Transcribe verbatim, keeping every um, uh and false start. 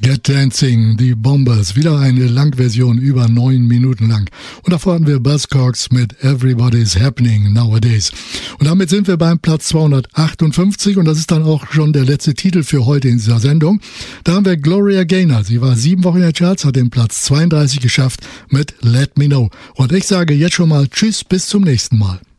Get Dancing, die Bombers, wieder eine Langversion, über neun Minuten lang. Und davor hatten wir Buzzcocks mit Everybody's Happening Nowadays. Und damit sind wir beim Platz zweihundertachtundfünfzig und das ist dann auch schon der letzte Titel für heute in dieser Sendung. Da haben wir Gloria Gaynor. Sie war sieben Wochen in den Charts, hat den Platz zweiunddreißig geschafft mit Let Me Know. Und ich sage jetzt schon mal Tschüss, bis zum nächsten Mal.